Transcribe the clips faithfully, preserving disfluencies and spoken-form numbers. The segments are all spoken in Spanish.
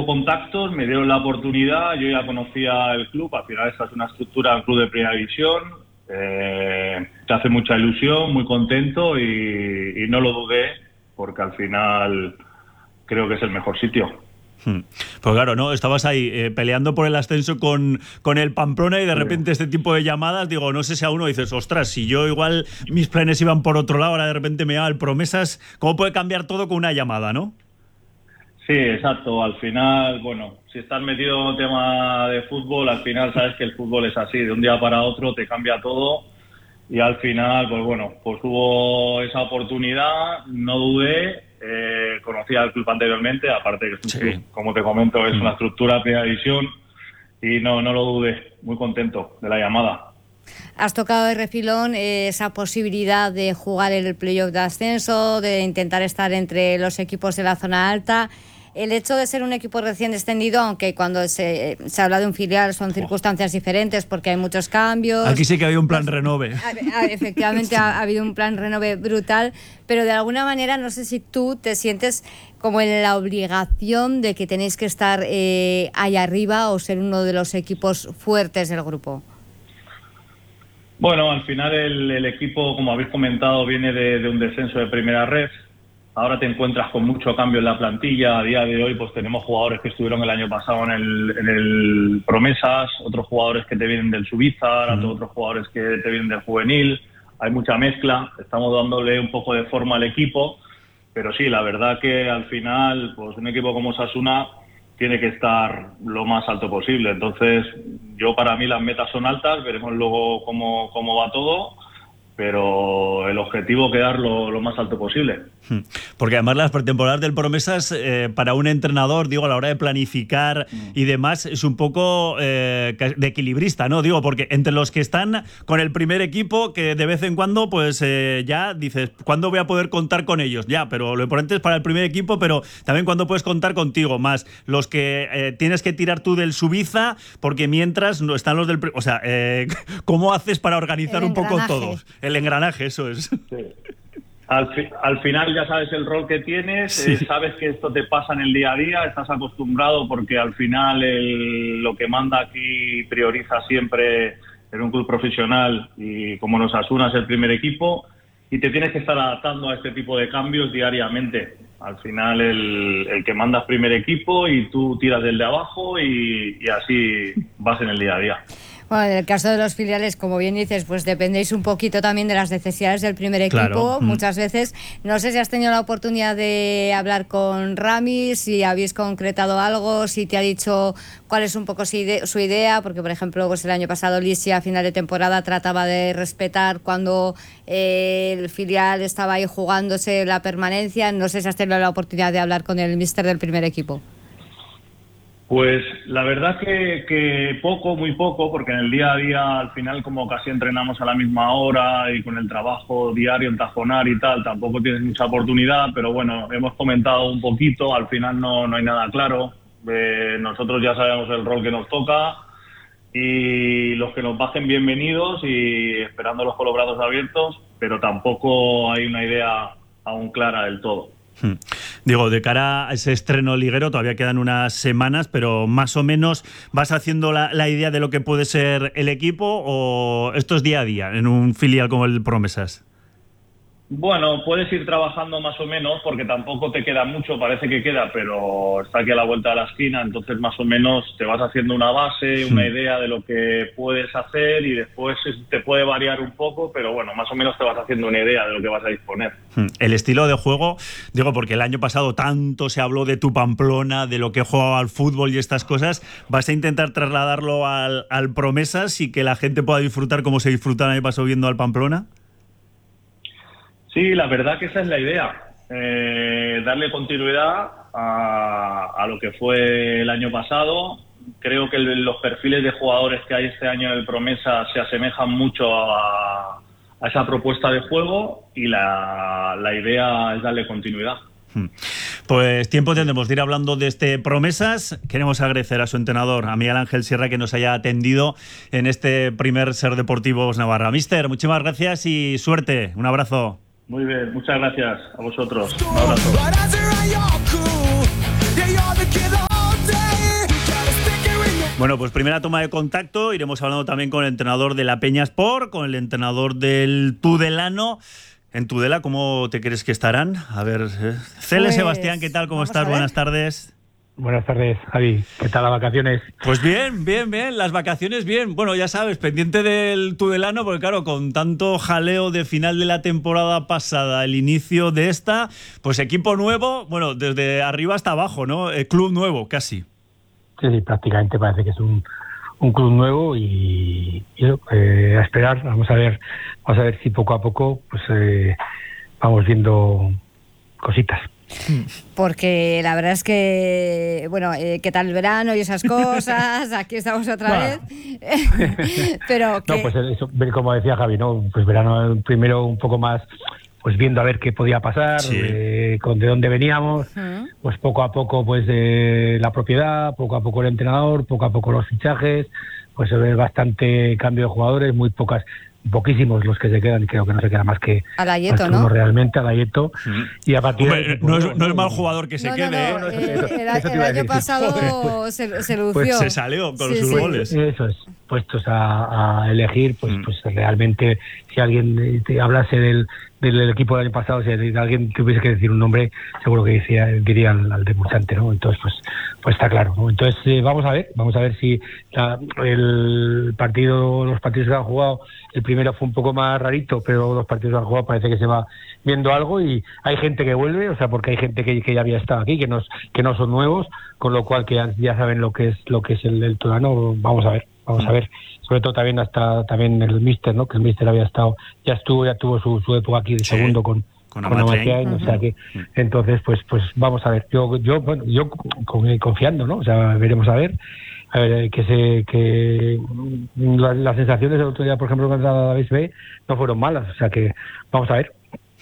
contactos, me dieron la oportunidad, yo ya conocía el club, al final esta es una estructura, un club de primera división, eh, te hace mucha ilusión, muy contento y, y no lo dudé, porque al final creo que es el mejor sitio. Hmm. Pues claro, ¿no? Estabas ahí eh, peleando por el ascenso con, con el Pamplona y de repente este tipo de llamadas, digo, no sé si a uno dices, ostras, si yo igual mis planes iban por otro lado, ahora de repente me llama el Promesas, ¿cómo puede cambiar todo con una llamada, no? Sí, exacto. Al final, bueno, si estás metido en un tema de fútbol, al final sabes que el fútbol es así, de un día para otro te cambia todo y al final, pues bueno, pues hubo esa oportunidad, no dudé. Eh, conocía al club anteriormente, aparte que es un sí. club, como te comento, es mm. una estructura de primera división y no, no lo dudé, muy contento de la llamada. Has tocado de refilón eh, esa posibilidad de jugar el playoff de ascenso, de intentar estar entre los equipos de la zona alta. El hecho de ser un equipo recién descendido, aunque cuando se, se habla de un filial son circunstancias diferentes porque hay muchos cambios. Aquí sí que había un plan renove. Efectivamente, sí. ha, ha habido un plan renove brutal, pero de alguna manera no sé si tú te sientes como en la obligación de que tenéis que estar eh, ahí arriba o ser uno de los equipos fuertes del grupo. Bueno, al final el, el equipo, como habéis comentado, viene de, de un descenso de primera red. Ahora te encuentras con mucho cambio en la plantilla. A día de hoy pues tenemos jugadores que estuvieron el año pasado en el, en el Promesas, otros jugadores que te vienen del Suiza, mm. otros jugadores que te vienen del juvenil. Hay mucha mezcla, estamos dándole un poco de forma al equipo, pero sí, la verdad que al final pues un equipo como Osasuna tiene que estar lo más alto posible. Entonces yo para mí las metas son altas, veremos luego cómo, cómo va todo, pero el objetivo es quedar lo, lo más alto posible. Porque además las pretemporadas del Promesas eh, para un entrenador, digo, a la hora de planificar y demás, es un poco eh, de equilibrista, ¿no? Digo, porque entre los que están con el primer equipo, que de vez en cuando, pues eh, ya dices, ¿cuándo voy a poder contar con ellos? Ya, pero lo importante es para el primer equipo, pero también cuándo puedes contar contigo, más los que eh, tienes que tirar tú del Suiza, porque mientras no están los del... O sea, eh, ¿cómo haces para organizar un poco todo? El engranaje, eso es. Sí. Al, fi, al final ya sabes el rol que tienes, sí. eh, sabes que esto te pasa en el día a día, estás acostumbrado porque al final el, lo que manda aquí prioriza siempre en un club profesional y como nos Osasuna es el primer equipo y te tienes que estar adaptando a este tipo de cambios diariamente. Al final el, el que manda es primer equipo y tú tiras del de abajo y, y así vas en el día a día. Bueno, en el caso de los filiales, como bien dices, pues dependéis un poquito también de las necesidades del primer equipo. Claro. Muchas veces, no sé si has tenido la oportunidad de hablar con Rami, si habéis concretado algo, si te ha dicho cuál es un poco su idea, porque por ejemplo, pues el año pasado Lisi a final de temporada trataba de respetar cuando eh, el filial estaba ahí jugándose la permanencia. No sé si has tenido la oportunidad de hablar con el míster del primer equipo. Pues la verdad que, que poco, muy poco, porque en el día a día al final como casi entrenamos a la misma hora y con el trabajo diario en Tajonar y tal, tampoco tienes mucha oportunidad, pero bueno, hemos comentado un poquito, al final no, no hay nada claro, eh, nosotros ya sabemos el rol que nos toca y los que nos bajen bienvenidos y esperándolos con los brazos abiertos, pero tampoco hay una idea aún clara del todo. Hmm. Digo, de cara a ese estreno liguero todavía quedan unas semanas, pero más o menos ¿vas haciendo la, la idea de lo que puede ser el equipo o esto es día a día en un filial como el Promesas? Bueno, puedes ir trabajando más o menos porque tampoco te queda mucho, parece que queda, pero está aquí a la vuelta de la esquina, entonces más o menos te vas haciendo una base, una idea de lo que puedes hacer y después te puede variar un poco, pero bueno, más o menos te vas haciendo una idea de lo que vas a disponer. El estilo de juego, digo, porque el año pasado tanto se habló de tu Pamplona, de lo que jugaba al fútbol y estas cosas, ¿vas a intentar trasladarlo al, al Promesas y que la gente pueda disfrutar como se disfrutan el año pasado viendo al Pamplona? Sí, la verdad que esa es la idea, eh, darle continuidad a, a lo que fue el año pasado. Creo que el, los perfiles de jugadores que hay este año en el Promesa se asemejan mucho a, a esa propuesta de juego y la, la idea es darle continuidad. Pues tiempo tendremos de ir hablando de este Promesas. Queremos agradecer a su entrenador, a Miguel Ángel Sierra, que nos haya atendido en este primer Ser Deportivos Navarra. Míster, muchísimas gracias y suerte. Un abrazo. Muy bien, muchas gracias a vosotros. Un abrazo. Bueno, pues primera toma de contacto, iremos hablando también con el entrenador de la Peña Sport, con el entrenador del Tudelano. En Tudela, ¿cómo te crees que estarán? A ver, eh. Cele, pues, Sebastián, ¿qué tal? ¿Cómo estás? Buenas tardes. Buenas tardes, Javi. ¿Qué tal las vacaciones? Pues bien, bien, bien. Las vacaciones bien. Bueno, ya sabes, pendiente del Tudelano, porque claro, con tanto jaleo de final de la temporada pasada, el inicio de esta, pues equipo nuevo, bueno, desde arriba hasta abajo, ¿no? El club nuevo, casi. Sí, sí, prácticamente parece que es un, un club nuevo y, y eh, a esperar. Vamos a ver, vamos a ver si poco a poco, pues eh, vamos viendo cositas. Porque la verdad es que, bueno, eh, ¿qué tal el verano y esas cosas? Aquí estamos otra bueno. vez. Pero que... No, pues eso, como decía Javi, ¿no? Pues verano primero un poco más, pues viendo a ver qué podía pasar, sí. eh, con de dónde veníamos, uh-huh. pues poco a poco pues eh, la propiedad, poco a poco el entrenador, poco a poco los fichajes, pues se ve bastante cambio de jugadores, muy pocas... poquísimos los que se quedan, creo que no se queda más que Alayeto, ¿no? Realmente, Alayeto. Mm. Y a partir Hombre, de... No, es, no es mal jugador que se no, quede. No, no, ¿eh? eh, el, el, el año pasado pues, se, se lució. Pues se salió con sí, sus sí. goles. Eso es. Puestos a, a elegir, pues, mm. pues realmente, si alguien te hablase del, del equipo del año pasado, si alguien tuviese que decir un nombre, seguro que decía, diría al, al de Muchante, ¿no? Entonces, pues pues está claro, ¿no? Entonces, eh, vamos a ver, vamos a ver si la, el partido, los partidos que han jugado, el primero fue un poco más rarito, pero los partidos que han jugado parece que se va viendo algo y hay gente que vuelve, o sea, porque hay gente que, que ya había estado aquí, que no, que no son nuevos, con lo cual que ya, ya saben lo que es lo que es el, el Tudelano. Vamos a ver, vamos a ver. Sobre todo también hasta también el míster, ¿no? Que el míster había estado, ya estuvo, ya tuvo su, su época aquí de sí. segundo con con Amatrein, uh-huh. o sea que uh-huh. entonces pues pues vamos a ver. Yo yo bueno, yo con, confiando, ¿no? O sea, veremos a ver. A ver, que se que las la sensaciones del otro día, por ejemplo, contra la B S B no fueron malas, o sea que vamos a ver.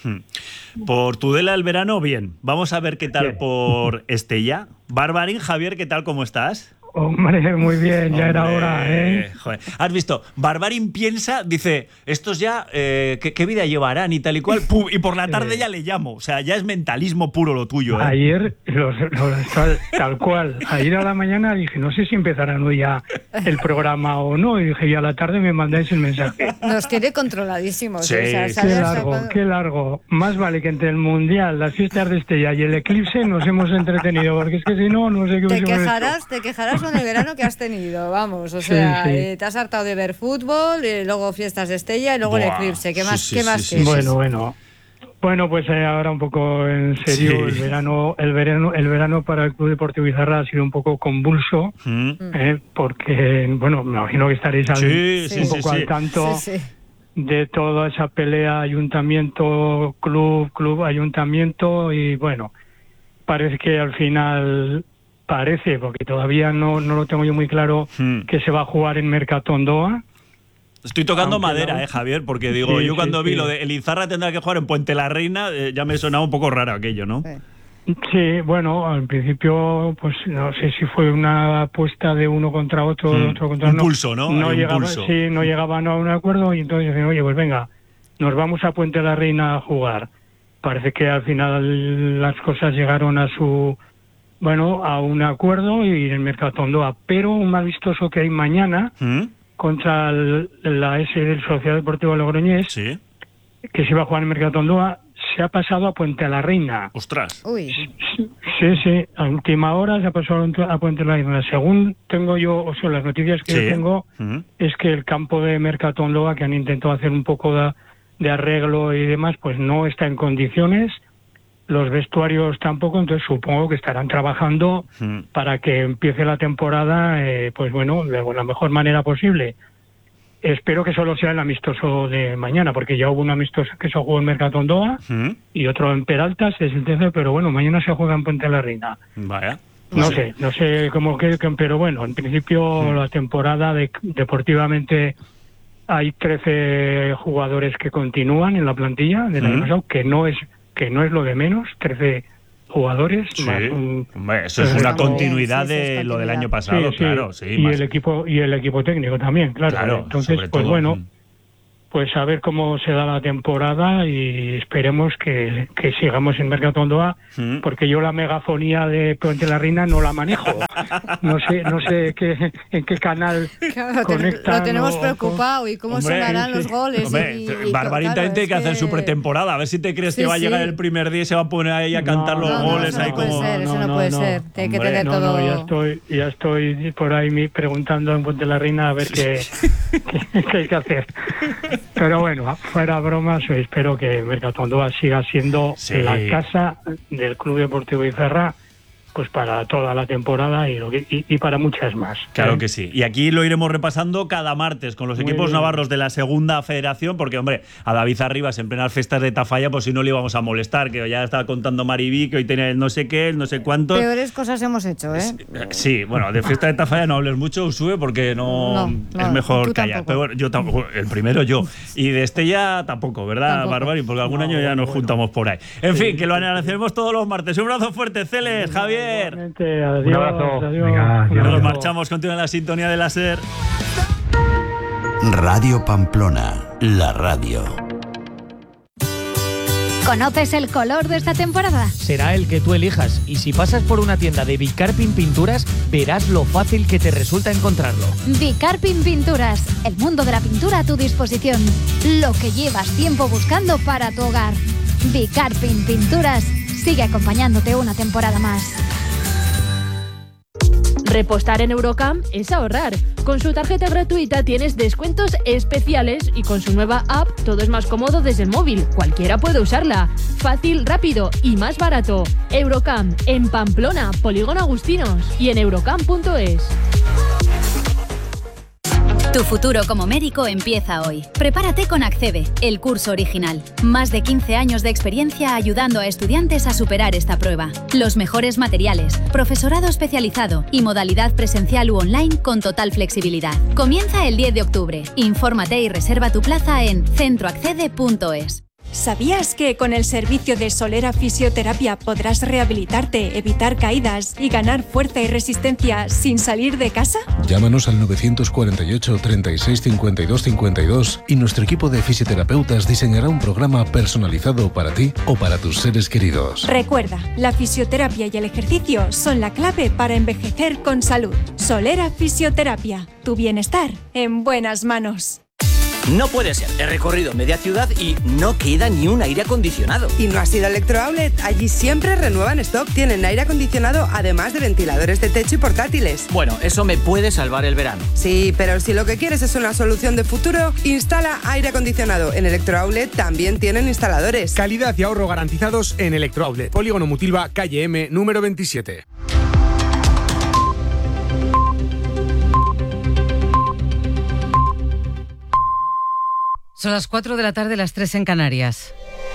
Por Tudela el verano, bien. Vamos a ver qué tal bien. Por Estella. Barbarín, Javier, ¿qué tal? ¿Cómo estás? Hombre, muy bien, ya Hombre, era hora, ¿eh? Joder. Has visto, Barbarín piensa, dice, estos ya, eh, ¿qué, ¿qué vida llevarán y tal y cual? Pum, y por la tarde eh, ya le llamo. O sea, ya es mentalismo puro lo tuyo, ¿eh? Ayer, los, los, tal, tal cual, ayer a la mañana dije, no sé si empezarán hoy ya el programa o no, y dije, y a la tarde me mandáis el mensaje. Nos tiene controladísimos. Sí, ¿eh? O sea, qué largo, cuando... qué largo. Más vale que entre el Mundial, las fiestas de Estella y el eclipse nos hemos entretenido, porque es que si no, no sé qué Te quejarás, hecho. te quejarás con el verano que has tenido, vamos, o sea, sí, sí. Eh, te has hartado de ver fútbol, y luego fiestas de Estella y luego Buah, el eclipse. ¿Qué más? Sí, sí, ¿qué más sí, sí, bueno, bueno. Bueno, pues eh, ahora un poco en serio, sí. el verano, el verano, el verano para el Club Deportivo Izarra ha sido un poco convulso, mm. eh, porque, bueno, me imagino que estaréis al, sí, un sí, poco sí, al sí. tanto sí, sí. de toda esa pelea ayuntamiento, club, club, ayuntamiento, y bueno, parece que al final... Parece, porque todavía no, no lo tengo yo muy claro, hmm. que se va a jugar en Mercatondoa. Estoy tocando Aunque madera, no... eh, Javier, porque digo, sí, yo cuando sí, vi sí. lo de el Izarra tendrá que jugar en Puente la Reina, eh, ya me sonaba un poco raro aquello, ¿no? Sí. sí, bueno, al principio, pues no sé si fue una apuesta de uno contra otro, hmm. otro contra un uno. pulso, ¿no? No Hay llegaba, un pulso. sí, no llegaban a un acuerdo y entonces dicen, oye, pues venga, nos vamos a Puente la Reina a jugar. Parece que al final las cosas llegaron a su... Bueno, a un acuerdo y el Mercatondoa, pero un mal vistoso que hay mañana ¿Mm? contra el, la S del Sociedad Deportiva Logroñés, ¿Sí? que se iba a jugar en Mercatondoa, se ha pasado a Puente la Reina. ¡Ostras! Uy. Sí, sí, a última hora se ha pasado a Puente la Reina. Según tengo yo, o sea, las noticias que ¿Sí? yo tengo, ¿Mm? es que el campo de Mercatondoa, que han intentado hacer un poco de, de arreglo y demás, pues no está en condiciones. Los vestuarios tampoco, entonces supongo que estarán trabajando mm. para que empiece la temporada, eh, pues bueno, de la mejor manera posible. Espero que solo sea el amistoso de mañana, porque ya hubo un amistoso que se jugó en Mercatondoa mm. y otro en Peralta, es el tercero, pero bueno, mañana se juega en Puente la Reina. Vaya. No sí. sé, no sé cómo que, pero bueno, en principio mm. la temporada de, deportivamente hay trece jugadores que continúan en la plantilla del mm. año pasado, que no es... que no es lo de menos, trece jugadores. Sí. Más un, Hombre, eso es una continuidad sí, sí, de es lo del año pasado, sí, sí. claro. Sí, y más. el equipo y el equipo técnico también, claro. claro Entonces, pues todo. bueno, pues a ver cómo se da la temporada y esperemos que, que sigamos en Mercatondoa, ¿Mm? porque yo la megafonía de Puente la Reina no la manejo. No sé no sé qué, en qué canal claro, conectan. Lo tenemos o, preocupado y cómo hombre, sonarán sí, los goles. Hombre, y, y, Barbarita claro, tiene que hacer que... su pretemporada, a ver si te crees sí, que va a llegar sí. el primer día y se va a poner ahí a cantar no, los no, goles. No, ahí no puede como... ser, eso no, no, puede no, ser. Tiene que hombre, tener no, todo... no, ya estoy, ya estoy por ahí mi, preguntando en Puente la Reina a ver qué, qué, qué hay que hacer. Pero bueno, fuera bromas, espero que Mercatondoa siga siendo sí. la casa del Club Deportivo Iferra, pues para toda la temporada y, lo que, y, y para muchas más. Claro ¿eh? que sí. Y aquí lo iremos repasando cada martes con los Muy equipos bien. navarros de la segunda federación, porque, hombre, a David Arribas en plenas fiestas de Tafalla, pues si no le íbamos a molestar, que ya estaba contando Mariví, que hoy tiene el no sé qué, el no sé cuántos. Peores cosas hemos hecho, ¿eh? Sí, bueno, de fiesta de Tafalla no hables mucho, Usue, porque no, no, no es mejor tú callar. tampoco. Pero bueno, yo tampoco, el primero yo. Y de Estella tampoco, ¿verdad, Tampoco. Barbari? Porque algún No, año ya nos bueno. juntamos por ahí. En Sí, fin, que lo sí, sí. analicemos todos los martes. Un abrazo fuerte, Celes, Javier. Igualmente, adiós, Un abrazo. adiós. Venga, adiós. Nos Adiós. marchamos, continúa la sintonía de la SER. Radio Pamplona, la radio. ¿Conoces el color de esta temporada? Será el que tú elijas, y si pasas por una tienda de Bicarpin Pinturas, verás lo fácil que te resulta encontrarlo. Bicarpin Pinturas, el mundo de la pintura a tu disposición. Lo que llevas tiempo buscando para tu hogar. Bicarpin Pinturas sigue acompañándote una temporada más. Repostar en Eurocamp es ahorrar. Con su tarjeta gratuita tienes descuentos especiales y con su nueva app todo es más cómodo desde el móvil. Cualquiera puede usarla. Fácil, rápido y más barato. Eurocamp en Pamplona, Polígono Agustinos y en eurocamp punto es. Tu futuro como médico empieza hoy. Prepárate con Accede, el curso original. Más de quince años de experiencia ayudando a estudiantes a superar esta prueba. Los mejores materiales, profesorado especializado y modalidad presencial u online con total flexibilidad. Comienza el diez de octubre. Infórmate y reserva tu plaza en centro accede punto es. ¿Sabías que con el servicio de Solera Fisioterapia podrás rehabilitarte, evitar caídas y ganar fuerza y resistencia sin salir de casa? Llámanos al novecientos cuarenta y ocho, treinta y seis, cincuenta y dos cincuenta y dos y nuestro equipo de fisioterapeutas diseñará un programa personalizado para ti o para tus seres queridos. Recuerda, la fisioterapia y el ejercicio son la clave para envejecer con salud. Solera Fisioterapia, tu bienestar en buenas manos. No puede ser, he recorrido media ciudad y no queda ni un aire acondicionado. Y no has ido a Electrooutlet, allí siempre renuevan stock, tienen aire acondicionado además de ventiladores de techo y portátiles. Bueno, eso me puede salvar el verano. Sí, pero si lo que quieres es una solución de futuro, instala aire acondicionado. En Electrooutlet también tienen instaladores. Calidad y ahorro garantizados en Electrooutlet. Polígono Mutilva, calle M, número veintisiete. Son las cuatro de la tarde, las tres en Canarias.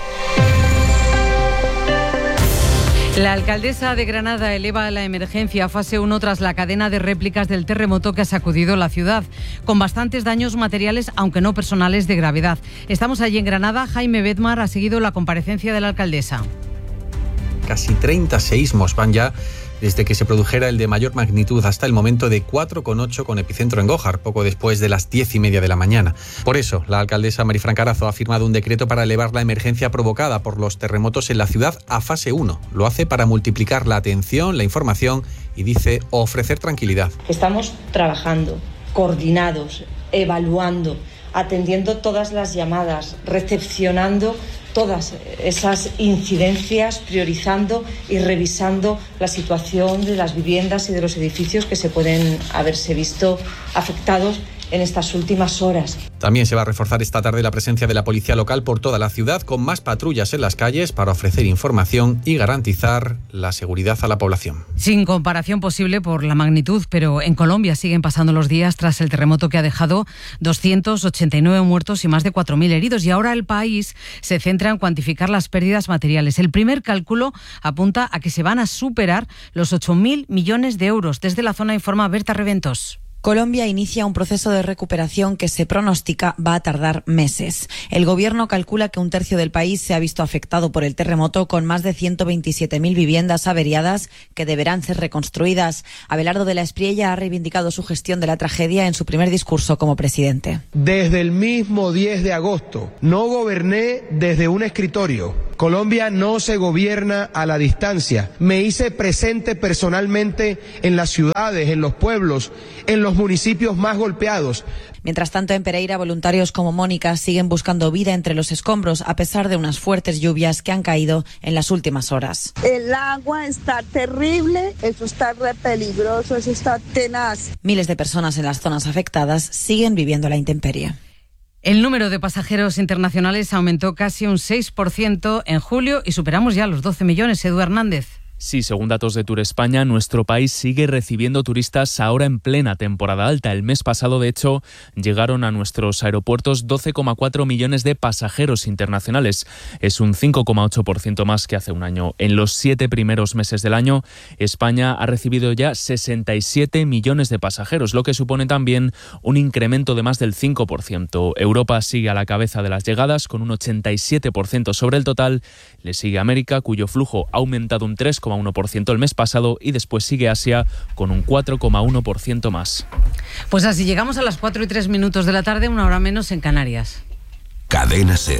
La alcaldesa de Granada eleva la emergencia a fase uno tras la cadena de réplicas del terremoto que ha sacudido la ciudad, con bastantes daños materiales, aunque no personales, de gravedad. Estamos allí en Granada. Jaime Bedmar ha seguido la comparecencia de la alcaldesa. Casi treinta seísmos van ya desde que se produjera el de mayor magnitud hasta el momento, de cuatro coma ocho con epicentro en Gójar, poco después de las diez y media de la mañana. Por eso, la alcaldesa Marifran Carazo ha firmado un decreto para elevar la emergencia provocada por los terremotos en la ciudad a fase uno. Lo hace para multiplicar la atención, la información y, dice, ofrecer tranquilidad. Estamos trabajando, coordinados, evaluando, atendiendo todas las llamadas, recepcionando todas esas incidencias, priorizando y revisando la situación de las viviendas y de los edificios que se pueden haberse visto afectados en estas últimas horas. También se va a reforzar esta tarde la presencia de la policía local por toda la ciudad, con más patrullas en las calles para ofrecer información y garantizar la seguridad a la población. Sin comparación posible por la magnitud, pero en Colombia siguen pasando los días tras el terremoto que ha dejado doscientos ochenta y nueve muertos y más de cuatro mil heridos. Y ahora el país se centra en cuantificar las pérdidas materiales. El primer cálculo apunta a que se van a superar los ocho mil millones de euros. Desde la zona informa Berta Reventos. Colombia inicia un proceso de recuperación que se pronostica va a tardar meses. El gobierno calcula que un tercio del país se ha visto afectado por el terremoto, con más de ciento veintisiete mil viviendas averiadas que deberán ser reconstruidas. Abelardo de la Espriella ha reivindicado su gestión de la tragedia en su primer discurso como presidente. Desde el mismo diez de agosto no goberné desde un escritorio. Colombia no se gobierna a la distancia. Me hice presente personalmente en las ciudades, en los pueblos, en los municipios más golpeados. Mientras tanto, en Pereira, voluntarios como Mónica siguen buscando vida entre los escombros a pesar de unas fuertes lluvias que han caído en las últimas horas. El agua está terrible, eso está re peligroso, eso está tenaz. Miles de personas en las zonas afectadas siguen viviendo la intemperie. El número de pasajeros internacionales aumentó casi un seis por ciento en julio y superamos ya los doce millones. Edu Hernández. Sí, según datos de Tour España, nuestro país sigue recibiendo turistas ahora en plena temporada alta. El mes pasado, de hecho, llegaron a nuestros aeropuertos doce coma cuatro millones de pasajeros internacionales. Es un cinco coma ocho por ciento más que hace un año. En los siete primeros meses del año, España ha recibido ya sesenta y siete millones de pasajeros, lo que supone también un incremento de más del cinco por ciento. Europa sigue a la cabeza de las llegadas con un ochenta y siete por ciento sobre el total. Le sigue América, cuyo flujo ha aumentado un tres coma uno por ciento el mes pasado, y después sigue Asia con un cuatro coma uno por ciento más. Pues así llegamos a las cuatro y tres minutos de la tarde, una hora menos en Canarias. Cadena SER.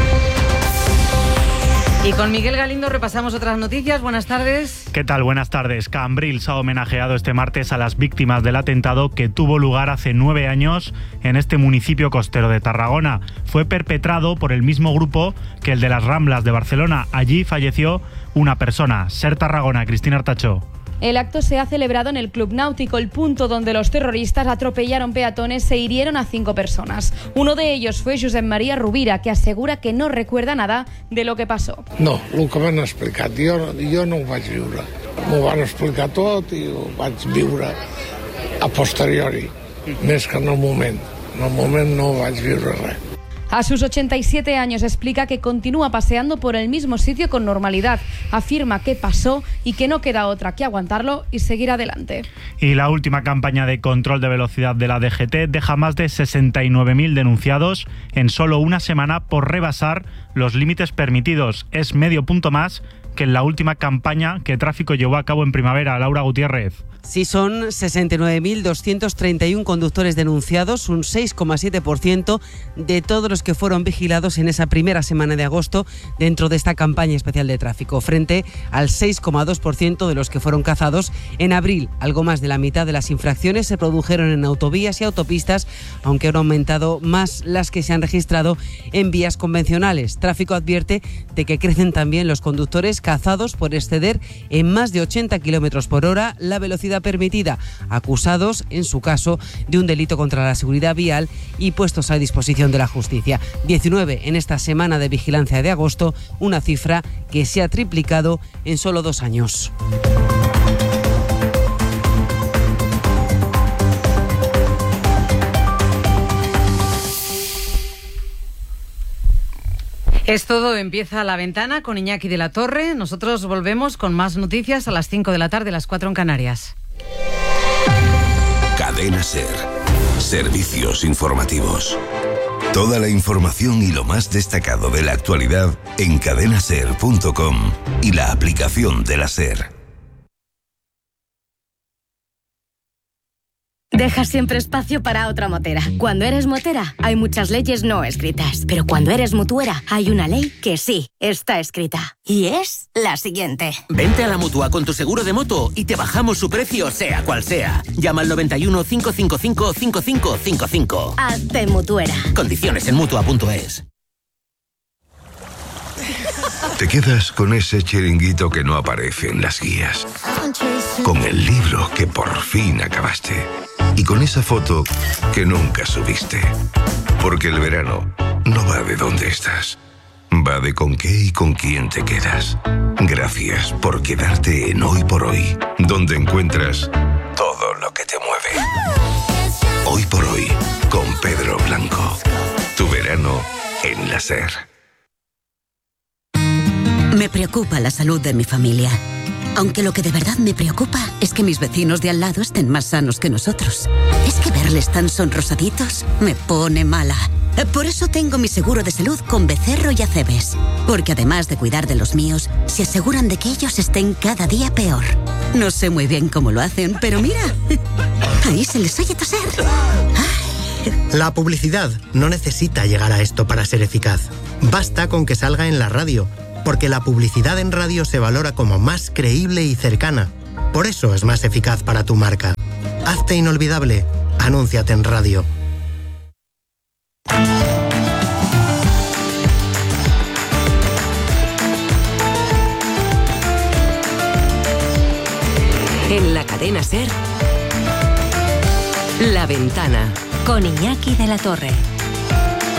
Y con Miguel Galindo repasamos otras noticias. Buenas tardes. ¿Qué tal? Buenas tardes. Cambrils ha homenajeado este martes a las víctimas del atentado que tuvo lugar hace nueve años en este municipio costero de Tarragona. Fue perpetrado por el mismo grupo que el de las Ramblas de Barcelona. Allí falleció una persona. SER Tarragona, Cristina Artacho. El acto se ha celebrado en el Club Náutico, el punto donde los terroristas atropellaron peatones e hirieron a cinco personas. Uno de ellos fue Josep María Rubira, que asegura que no recuerda nada de lo que pasó. No, el que m'han explicat, jo, jo no ho vaig viure. M'ho van explicar tot i ho vaig viure a posteriori, més que en el moment. En el moment no vaig viure res. A sus ochenta y siete años explica que continúa paseando por el mismo sitio con normalidad. Afirma que pasó y que no queda otra que aguantarlo y seguir adelante. Y la última campaña de control de velocidad de la D G T deja más de sesenta y nueve mil denunciados en solo una semana por rebasar los límites permitidos. Es medio punto más que en la última campaña que Tráfico llevó a cabo en primavera. Laura Gutiérrez. Sí, son sesenta y nueve mil doscientos treinta y uno conductores denunciados, un seis coma siete por ciento de todos los que fueron vigilados en esa primera semana de agosto dentro de esta campaña especial de tráfico, frente al seis coma dos por ciento de los que fueron cazados en abril. Algo más de la mitad de las infracciones se produjeron en autovías y autopistas, aunque han aumentado más las que se han registrado en vías convencionales. Tráfico advierte de que crecen también los conductores cazados por exceder en más de ochenta kilómetros por hora la velocidad permitida, acusados, en su caso, de un delito contra la seguridad vial y puestos a disposición de la justicia. diecinueve en esta semana de vigilancia de agosto, una cifra que se ha triplicado en solo dos años. Es todo, empieza La Ventana con Iñaki de la Torre. Nosotros volvemos con más noticias a las cinco de la tarde, las cuatro en Canarias. Cadena SER. Servicios informativos. Toda la información y lo más destacado de la actualidad en cadena ser punto com y la aplicación de la SER. Deja siempre espacio para otra motera. Cuando eres motera, hay muchas leyes no escritas. Pero cuando eres mutuera, hay una ley que sí está escrita. Y es la siguiente. Vente a la Mutua con tu seguro de moto y te bajamos su precio, sea cual sea. Llama al noventa y uno, cinco cinco cinco, cinco cinco cinco cinco. Hazte mutuera. Condiciones en Mutua punto es. Te quedas con ese chiringuito que no aparece en las guías. Con el libro que por fin acabaste. Y con esa foto que nunca subiste. Porque el verano no va de dónde estás. Va de con qué y con quién te quedas. Gracias por quedarte en Hoy por Hoy, donde encuentras todo lo que te mueve. Hoy por Hoy, con Pedro Blanco. Tu verano en la SER. Me preocupa la salud de mi familia. Aunque lo que de verdad me preocupa es que mis vecinos de al lado estén más sanos que nosotros. Es que verles tan sonrosaditos me pone mala. Por eso tengo mi seguro de salud con Becerro y Acebes. Porque además de cuidar de los míos, se aseguran de que ellos estén cada día peor. No sé muy bien cómo lo hacen, pero mira, ahí se les oye toser. La publicidad no necesita llegar a esto para ser eficaz. Basta con que salga en la radio, porque la publicidad en radio se valora como más creíble y cercana. Por eso es más eficaz para tu marca. Hazte inolvidable. Anúnciate en radio. En la cadena SER, La Ventana, con Iñaki de la Torre.